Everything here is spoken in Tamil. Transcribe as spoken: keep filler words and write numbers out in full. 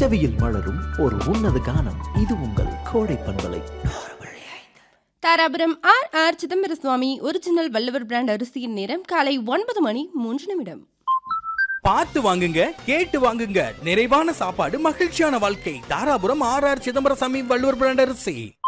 செவியில் மலரும் ஒரு உன்னத கானம். இது உங்கள் கோடை பண்பலை. தாராபுரம் ஆர் ஆர் சிதம்பர சுவாமி ஒரிஜினல் வள்ளுவர் பிராண்ட் அரிசியின் நேரம் காலை ஒன்பது மணி மூன்று நிமிடம். பார்த்து வாங்குங்க, கேட்டு வாங்குங்க. நிறைவான சாப்பாடு, மகிழ்ச்சியான வாழ்க்கை. தாராபுரம் ஆர் ஆர் சிதம்பர சாமி வள்ளுவர் பிராண்ட் அரிசி.